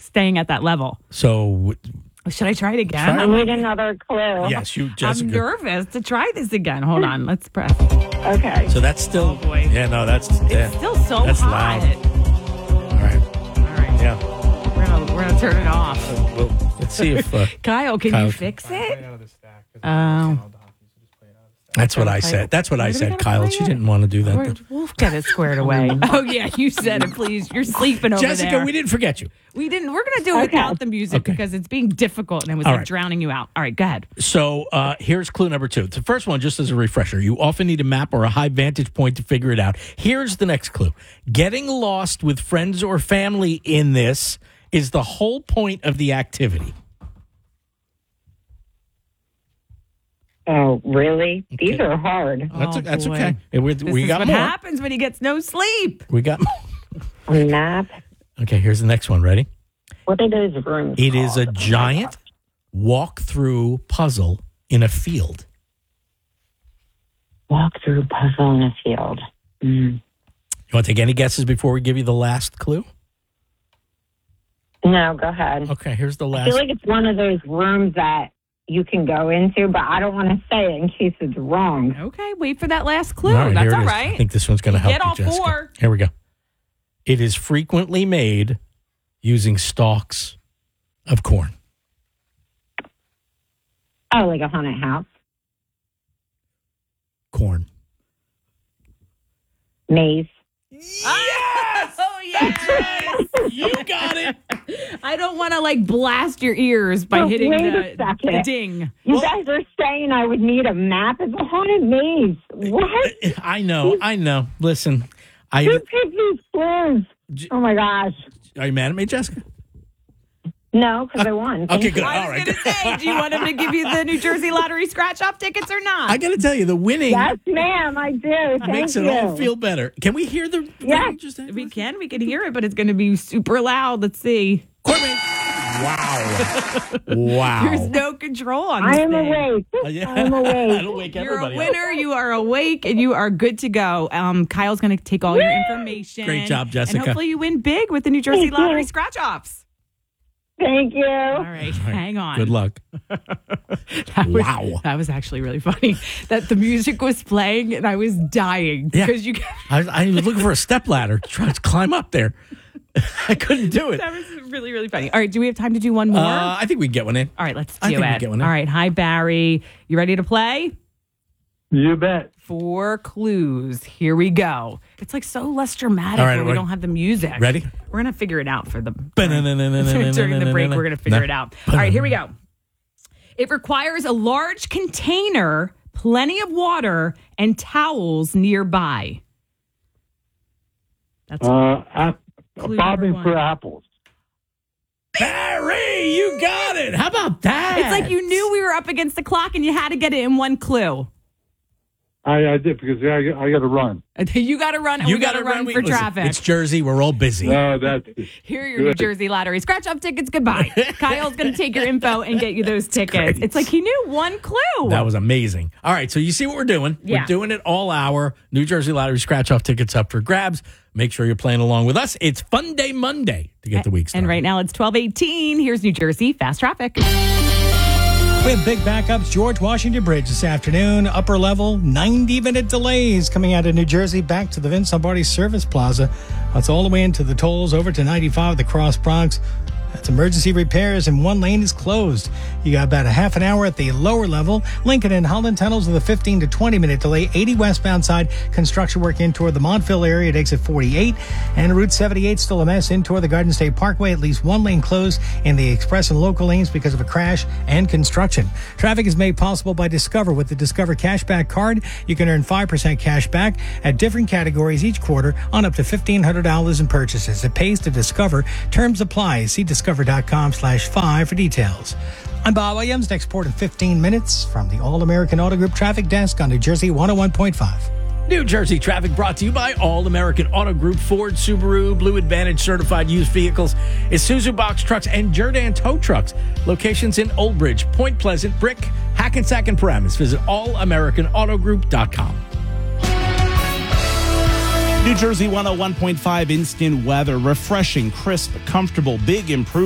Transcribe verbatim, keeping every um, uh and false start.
staying at that level. So should I try it again? I need another clue. yes, you, Jessica. I'm nervous to try this again. Hold on. Let's press. Okay. So that's still. Oh, boy. Yeah, no, that's. Yeah, It's still so that's hot. loud. All right. All right. Yeah. We're gonna we're gonna turn it off. Well, let's see if. Uh, Kyle, can Kyle- you fix it? Oh. that's what I said. That's what I We're said, gonna Kyle. play She it. didn't want to do that. We're- We'll get it squared away. Oh yeah, you said it. Please, you're sleeping over Jessica, there. we didn't forget you. We didn't. We're gonna do it Okay. without the music Okay. because it's being difficult and it was All like right. drowning you out. All right, go ahead. So uh, here's clue number two. The first one, just as a refresher, you often need a map or a high vantage point to figure it out. Here's the next clue. Getting lost with friends or family in this is the whole point of the activity. Oh, really? Okay. These are hard. That's, Oh, that's boy. okay. We, This we is got what more. happens when he gets no sleep. We got more. A map. Okay, here's the next one. Ready? What are those rooms It is a called? giant walk-through puzzle in a field. Walk through puzzle in a field. Mm. You want to take any guesses before we give you the last clue? No, go ahead. Okay, here's the I last. feel like it's one of those rooms that you can go into, but I don't want to say it in case it's wrong. Okay, wait for that last clue. All right, That's here it all is. right. I think this one's going to help Get you, all Jessica. four. Here we go. It is frequently made using stalks of corn. Oh, like a haunted house. Corn. Maze. Yes! Oh yeah. You got it. I don't want to like blast your ears by Oh, hitting wait a the, second. the ding. You guys are saying I would need a map. It's a haunted maze. What? I know. I know. Listen, I. Who picked these clues? J- Oh, my gosh. Are you mad at me, Jessica? No, because I won. Thank Okay, good. you. I All was right. going to say, do you want him to give you the New Jersey Lottery scratch-off tickets or not? I got to tell you, the winning Yes, ma'am, I do. Thank makes it you. all feel better. Can we hear the? Yes. the- just- we can. We can hear it, but it's going to be super loud. Let's see. Corbin. Wow. Wow. There's no control on I this am thing. awake. Uh, yeah. I am awake. That'll wake You're a everybody up. winner. You are awake, and you are good to go. Um, Kyle's going to take all your information. Great job, Jessica. And hopefully you win big with the New Jersey Thank you. Lottery scratch-offs. Thank you. All right, hang on. Good luck. That was, Wow. that was actually really funny. That the music was playing and I was dying Yeah. because you. I, I was looking for a step ladder to try to climb up there. I couldn't do it. That was really really funny. All right, do we have time to do one more? Uh, I think we can get one in. All right, let's I do think we it. get one in. All right, hi Barry. You ready to play? You bet. Four clues. Here we go. It's like so less dramatic All right, when we we're- don't have the music. Ready? We're gonna figure it out for the During during the break. We're gonna figure it out. All right, here we go. It requires a large container, plenty of water, and towels nearby. That's Uh, ap- Clue bobbing number one. for apples. Barry, you got it. How about that? It's like you knew we were up against the clock and you had to get it in one clue. I, I did because I, I got to run. You got to run and You we got to gotta run we- for listen, traffic. It's Jersey. We're all busy. No, that's Here are your New Jersey Lottery scratch off tickets. Goodbye. Kyle's going to take your info and get you those tickets. great. It's like he knew one clue. That was amazing. All right, so you see what we're doing. Yeah. We're doing it all hour. New Jersey Lottery scratch-off tickets up for grabs. Make sure you're playing along with us. It's Fun Day Monday to get the week started. And right now it's twelve eighteen. Here's New Jersey Fast Traffic. We have big backups. George Washington Bridge this afternoon. Upper level, ninety minute delays coming out of New Jersey back to the Vince Lombardi Service Plaza. That's all the way into the tolls over to ninety-five, the Cross Bronx. That's emergency repairs and one lane is closed. You got about a half an hour at the lower level. Lincoln and Holland tunnels with a fifteen to twenty minute delay. eighty westbound side, construction work in toward the Montville area at exit forty-eight. And Route seventy-eight still a mess in toward the Garden State Parkway. At least one lane closed in the express and local lanes because of a crash and construction. Traffic is made possible by Discover. With the Discover Cashback Card, you can earn five percent cash back at different categories each quarter on up to fifteen hundred dollars in purchases. It pays to Discover. Terms apply. See discover.com slash five for details. I'm Bob Williams. Next port in fifteen minutes from the All-American Auto Group Traffic Desk on New Jersey one oh one point five. New Jersey traffic brought to you by All American Auto Group, Ford, Subaru, Blue Advantage certified used vehicles, Isuzu box trucks, and Jordan tow trucks. Locations in Old Bridge, Point Pleasant, Brick, Hackensack, and Paramus. Visit all american auto group dot com. New Jersey one oh one point five instant weather. Refreshing, crisp, comfortable, big improvement.